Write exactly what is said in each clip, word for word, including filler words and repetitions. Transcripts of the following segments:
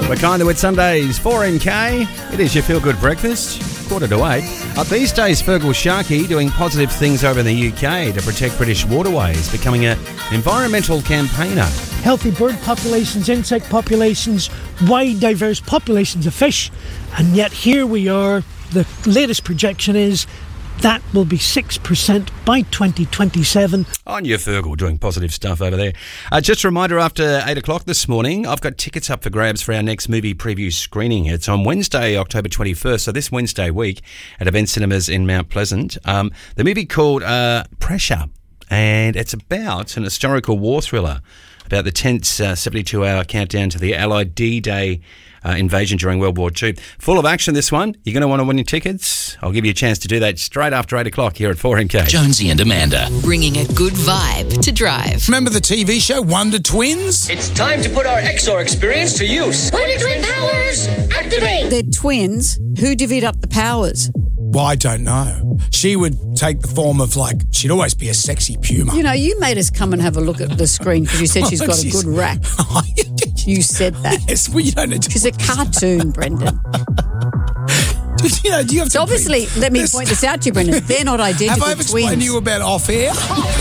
We're kind of with Sundays, four M K. It is your feel-good breakfast, quarter to eight. Uh, these days, Fergal Sharkey doing positive things over in the U K to protect British waterways, becoming an environmental campaigner. Healthy bird populations, insect populations, wide diverse populations of fish. And yet here we are, the latest projection is that will be six percent by twenty twenty-seven. On your Fergal, doing positive stuff over there. Uh, just a reminder, after eight o'clock this morning, I've got tickets up for grabs for our next movie preview screening. It's on Wednesday, October twenty-first, so this Wednesday week at Event Cinemas in Mount Pleasant. Um, the movie called uh, Pressure, and it's about an historical war thriller about the tense uh, seventy-two hour countdown to the Allied D-Day Uh, invasion during World War Two. Full of action, this one. You're going to want to win your tickets. I'll give you a chance to do that straight after eight o'clock here at four M K. Jonesy and Amanda. Bringing a good vibe to drive. Remember the T V show Wonder Twins? It's time to put our X O R experience to use. Wonder Twin powers, activate! They're twins. Who divvied up the powers? Well, I don't know. She would take the form of, like, she'd always be a sexy puma. You know, you made us come and have a look at the screen because you said she's got a good rack. You said that. Yes, well, you don't need to. She's a cartoon, Brendan. You know, do you have to so obviously, bring, let me this, point this out to you, Brendan. They're not identical Have I twins. explained to you about off-air?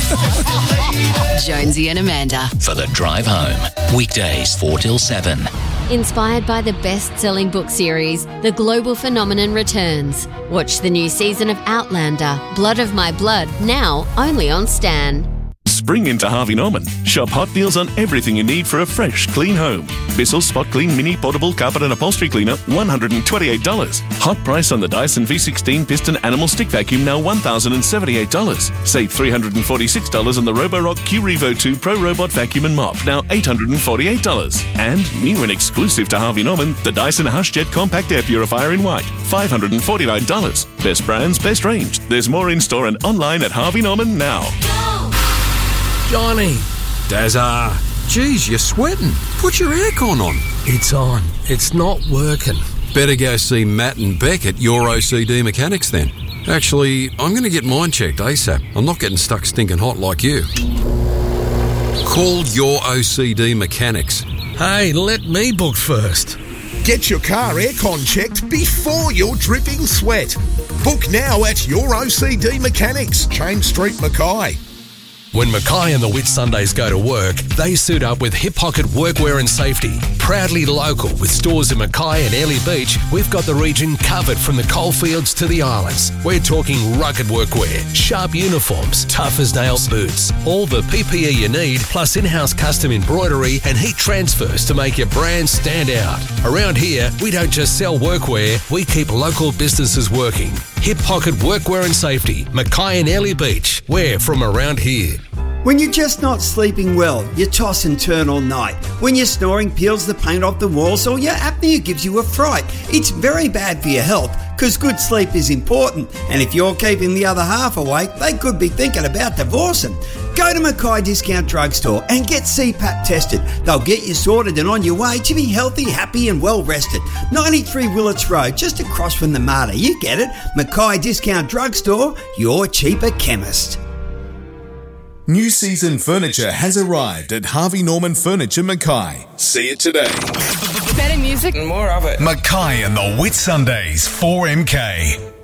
Jonesy and Amanda. For the drive home. Weekdays, four till seven. Inspired by the best-selling book series, The Global Phenomenon returns. Watch the new season of Outlander, Blood of My Blood, now only on Stan. Spring into Harvey Norman. Shop hot deals on everything you need for a fresh, clean home. Bissell Spot Clean Mini Portable Carpet and Upholstery Cleaner, one hundred twenty-eight dollars. Hot price on the Dyson V sixteen Piston Animal Stick Vacuum, now one thousand seventy-eight dollars. Save three hundred forty-six dollars on the Roborock Q Revo two Pro Robot Vacuum and Mop, now eight hundred forty-eight dollars. And new and exclusive to Harvey Norman, the Dyson HushJet Compact Air Purifier in white, five hundred forty-nine dollars. Best brands, best range. There's more in store and online at Harvey Norman now. Johnny, Dazza, geez, you're sweating. Put your aircon on. It's on. It's not working. Better go see Matt and Beck at Your O C D Mechanics then. Actually, I'm going to get mine checked ASAP. I'm not getting stuck stinking hot like you. Call Your O C D Mechanics. Hey, let me book first. Get your car aircon checked before you're dripping sweat. Book now at Your O C D Mechanics, James Street, Mackay. When Mackay and the Whitsundays go to work, they suit up with Hip Pocket Workwear and Safety. Proudly local with stores in Mackay and Airlie Beach, we've got the region covered from the coalfields to the islands. We're talking rugged workwear, sharp uniforms, tough as nails boots, all the P P E you need, plus in-house custom embroidery and heat transfers to make your brand stand out. Around here, we don't just sell workwear, we keep local businesses working. Hip Pocket Workwear and Safety, Mackay and Airlie Beach. We're from around here. When you're just not sleeping well, you toss and turn all night. When your snoring peels the paint off the walls or your apnea gives you a fright, it's very bad for your health because good sleep is important. And if you're keeping the other half awake, they could be thinking about divorcing. Go to Mackay Discount Drugstore and get C PAP tested. They'll get you sorted and on your way to be healthy, happy and well rested. ninety-three Willits Road, just across from the Mater. You get it. Mackay Discount Drugstore, your cheaper chemist. New season furniture has arrived at Harvey Norman Furniture Mackay. See it today. Better music and more of it. Mackay and the Whitsundays, four M K.